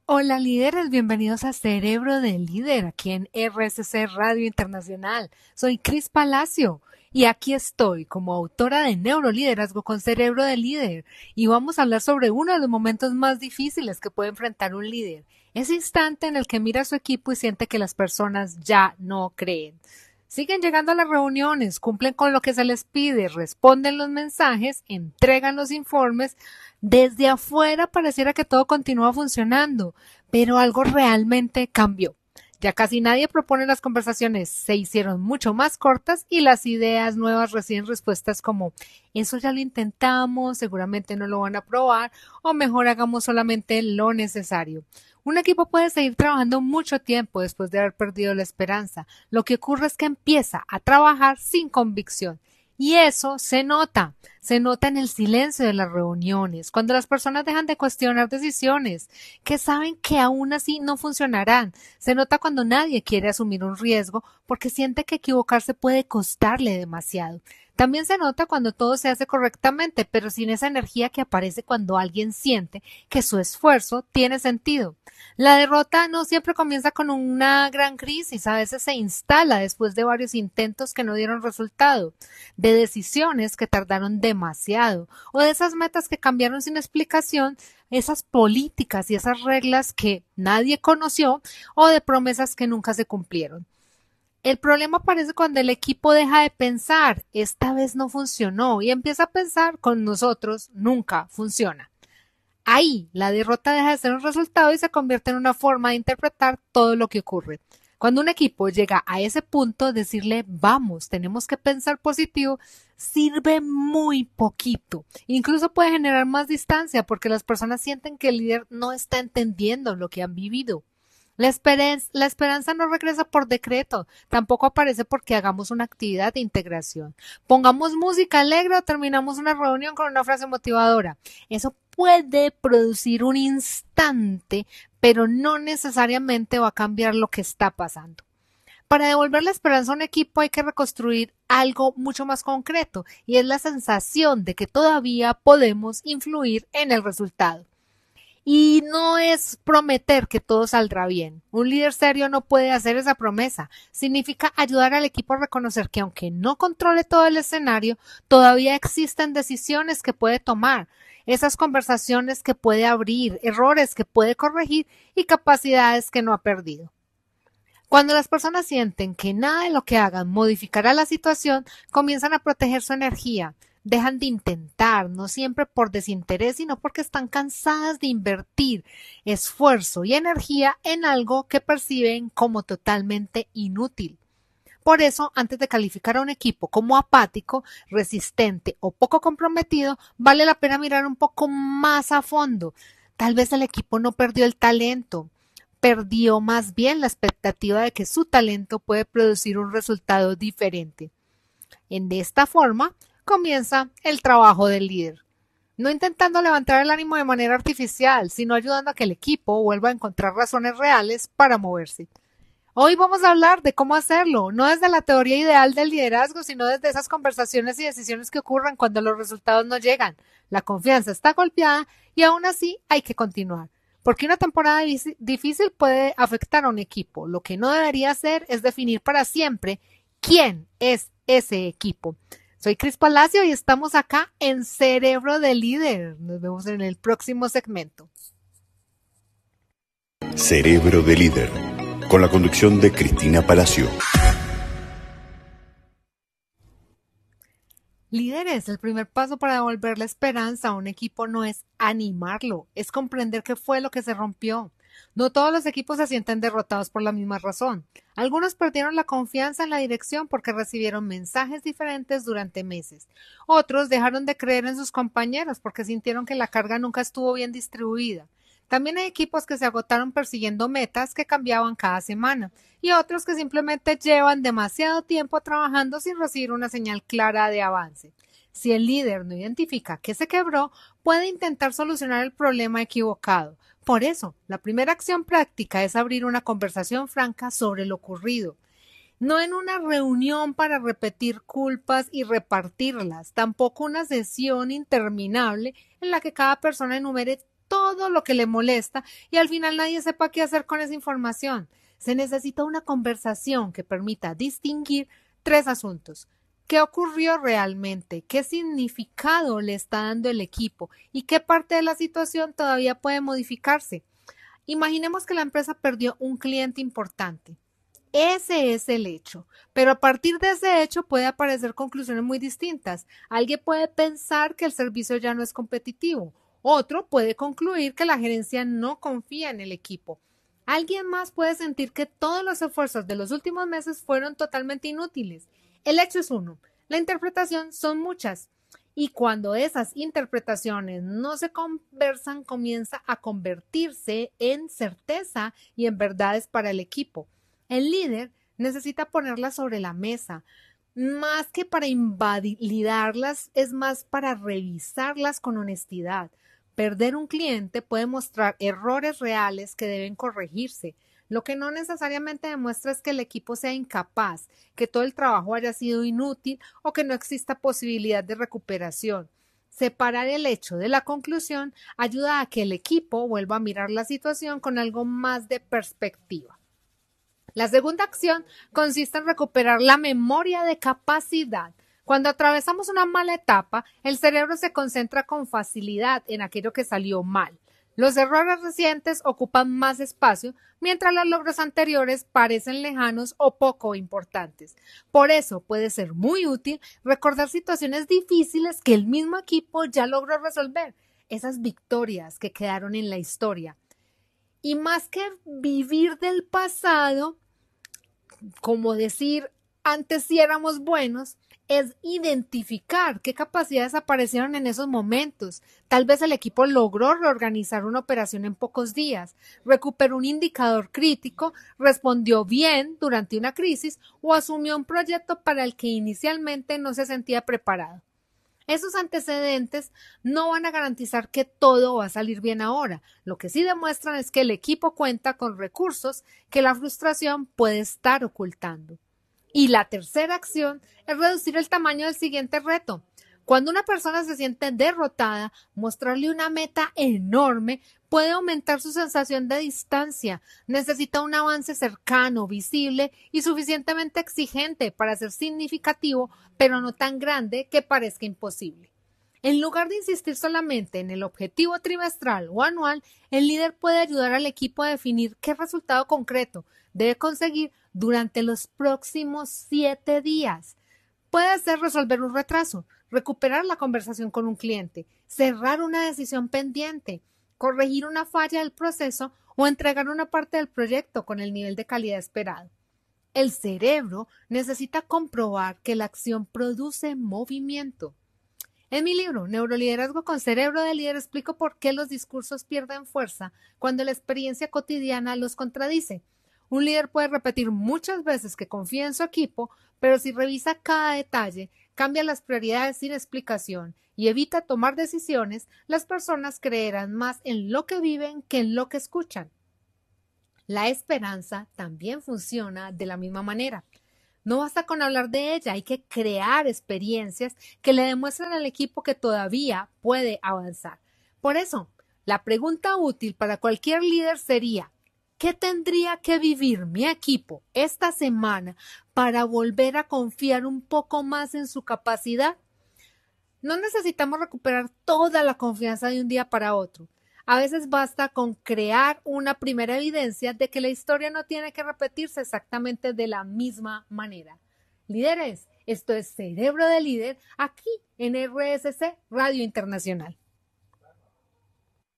Hola líderes, bienvenidos a Cerebro de Líder, aquí en RSC Radio Internacional. Soy Cris Palacio y aquí estoy como autora de Neuroliderazgo con Cerebro de Líder y vamos a hablar sobre uno de los momentos más difíciles que puede enfrentar un líder. Ese instante en el que mira a su equipo y siente que las personas ya no creen. Siguen llegando a las reuniones, cumplen con lo que se les pide, responden los mensajes, entregan los informes. Desde afuera pareciera que todo continúa funcionando, pero algo realmente cambió. Ya casi nadie propone las conversaciones, se hicieron mucho más cortas y las ideas nuevas reciben respuestas como eso ya lo intentamos, seguramente no lo van a probar o mejor hagamos solamente lo necesario. Un equipo puede seguir trabajando mucho tiempo después de haber perdido la esperanza. Lo que ocurre es que empieza a trabajar sin convicción. Y eso se nota en el silencio de las reuniones, cuando las personas dejan de cuestionar decisiones, que saben que aún así no funcionarán. Se nota cuando nadie quiere asumir un riesgo porque siente que equivocarse puede costarle demasiado. También se nota cuando todo se hace correctamente, pero sin esa energía que aparece cuando alguien siente que su esfuerzo tiene sentido. La derrota no siempre comienza con una gran crisis, a veces se instala después de varios intentos que no dieron resultado, de decisiones que tardaron demasiado o de esas metas que cambiaron sin explicación, esas políticas y esas reglas que nadie conoció o de promesas que nunca se cumplieron. El problema aparece cuando el equipo deja de pensar, esta vez no funcionó, y empieza a pensar con nosotros, nunca funciona. Ahí, la derrota deja de ser un resultado y se convierte en una forma de interpretar todo lo que ocurre. Cuando un equipo llega a ese punto, decirle vamos, tenemos que pensar positivo, sirve muy poquito. Incluso puede generar más distancia porque las personas sienten que el líder no está entendiendo lo que han vivido. La esperanza no regresa por decreto, tampoco aparece porque hagamos una actividad de integración. Pongamos música alegre o terminamos una reunión con una frase motivadora. Eso puede producir un instante, pero no necesariamente va a cambiar lo que está pasando. Para devolver la esperanza a un equipo hay que reconstruir algo mucho más concreto y es la sensación de que todavía podemos influir en el resultado. Y no es prometer que todo saldrá bien. Un líder serio no puede hacer esa promesa. Significa ayudar al equipo a reconocer que aunque no controle todo el escenario, todavía existen decisiones que puede tomar, esas conversaciones que puede abrir, errores que puede corregir y capacidades que no ha perdido. Cuando las personas sienten que nada de lo que hagan modificará la situación, comienzan a proteger su energía. Dejan de intentar, no siempre por desinterés, sino porque están cansadas de invertir esfuerzo y energía en algo que perciben como totalmente inútil. Por eso, antes de calificar a un equipo como apático, resistente o poco comprometido, vale la pena mirar un poco más a fondo. Tal vez el equipo no perdió el talento, perdió más bien la expectativa de que su talento puede producir un resultado diferente. De esta forma, comienza el trabajo del líder. No intentando levantar el ánimo de manera artificial, sino ayudando a que el equipo vuelva a encontrar razones reales para moverse. Hoy vamos a hablar de cómo hacerlo, no desde la teoría ideal del liderazgo, sino desde esas conversaciones y decisiones que ocurren cuando los resultados no llegan. La confianza está golpeada y aún así hay que continuar. Porque una temporada difícil puede afectar a un equipo. Lo que no debería hacer es definir para siempre quién es ese equipo. Soy Cris Palacio y estamos acá en Cerebro de Líder. Nos vemos en el próximo segmento. Cerebro de Líder, con la conducción de Cristina Palacio. Líderes, el primer paso para devolver la esperanza a un equipo no es animarlo, es comprender qué fue lo que se rompió. No todos los equipos se sienten derrotados por la misma razón. Algunos perdieron la confianza en la dirección porque recibieron mensajes diferentes durante meses. Otros dejaron de creer en sus compañeros porque sintieron que la carga nunca estuvo bien distribuida. También hay equipos que se agotaron persiguiendo metas que cambiaban cada semana y otros que simplemente llevan demasiado tiempo trabajando sin recibir una señal clara de avance. Si el líder no identifica qué se quebró, puede intentar solucionar el problema equivocado. Por eso, la primera acción práctica es abrir una conversación franca sobre lo ocurrido. No en una reunión para repetir culpas y repartirlas, tampoco una sesión interminable en la que cada persona enumere todo lo que le molesta y al final nadie sepa qué hacer con esa información. Se necesita una conversación que permita distinguir tres asuntos. ¿Qué ocurrió realmente? ¿Qué significado le está dando el equipo? ¿Y qué parte de la situación todavía puede modificarse? Imaginemos que la empresa perdió un cliente importante. Ese es el hecho, pero a partir de ese hecho puede aparecer conclusiones muy distintas. Alguien puede pensar que el servicio ya no es competitivo, otro puede concluir que la gerencia no confía en el equipo. Alguien más puede sentir que todos los esfuerzos de los últimos meses fueron totalmente inútiles. El hecho es uno, la interpretación son muchas. Y cuando esas interpretaciones no se conversan, comienza a convertirse en certeza y en verdades para el equipo. El líder necesita ponerlas sobre la mesa, más que para invalidarlas, es más para revisarlas con honestidad. Perder un cliente puede mostrar errores reales que deben corregirse, lo que no necesariamente demuestra es que el equipo sea incapaz, que todo el trabajo haya sido inútil o que no exista posibilidad de recuperación. Separar el hecho de la conclusión ayuda a que el equipo vuelva a mirar la situación con algo más de perspectiva. La segunda acción consiste en recuperar la memoria de capacidad. Cuando atravesamos una mala etapa, el cerebro se concentra con facilidad en aquello que salió mal. Los errores recientes ocupan más espacio, mientras los logros anteriores parecen lejanos o poco importantes. Por eso puede ser muy útil recordar situaciones difíciles que el mismo equipo ya logró resolver, esas victorias que quedaron en la historia. Y más que vivir del pasado, como decir antes sí éramos buenos, es identificar qué capacidades aparecieron en esos momentos. Tal vez el equipo logró reorganizar una operación en pocos días, recuperó un indicador crítico, respondió bien durante una crisis o asumió un proyecto para el que inicialmente no se sentía preparado. Esos antecedentes no van a garantizar que todo va a salir bien ahora. Lo que sí demuestran es que el equipo cuenta con recursos que la frustración puede estar ocultando. Y la tercera acción es reducir el tamaño del siguiente reto. Cuando una persona se siente derrotada, mostrarle una meta enorme puede aumentar su sensación de distancia. Necesita un avance cercano, visible y suficientemente exigente para ser significativo, pero no tan grande que parezca imposible. En lugar de insistir solamente en el objetivo trimestral o anual, el líder puede ayudar al equipo a definir qué resultado concreto debe conseguir durante los próximos 7 días. Puede ser resolver un retraso, recuperar la conversación con un cliente, cerrar una decisión pendiente, corregir una falla del proceso o entregar una parte del proyecto con el nivel de calidad esperado. El cerebro necesita comprobar que la acción produce movimiento. En mi libro, Neuroliderazgo con Cerebro de Líder, explico por qué los discursos pierden fuerza cuando la experiencia cotidiana los contradice. Un líder puede repetir muchas veces que confía en su equipo, pero si revisa cada detalle, cambia las prioridades sin explicación y evita tomar decisiones, las personas creerán más en lo que viven que en lo que escuchan. La esperanza también funciona de la misma manera. No basta con hablar de ella, hay que crear experiencias que le demuestren al equipo que todavía puede avanzar. Por eso, la pregunta útil para cualquier líder sería: ¿qué tendría que vivir mi equipo esta semana para volver a confiar un poco más en su capacidad? No necesitamos recuperar toda la confianza de un día para otro. A veces basta con crear una primera evidencia de que la historia no tiene que repetirse exactamente de la misma manera. Líderes, esto es Cerebro de Líder, aquí en RSC Radio Internacional.